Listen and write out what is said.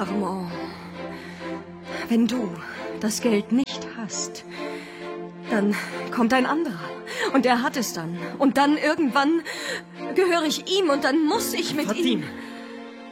Armand, wenn du das Geld nicht hast, dann kommt ein anderer. Und er hat es dann. Und dann irgendwann gehöre ich ihm und dann muss ich mit ihm...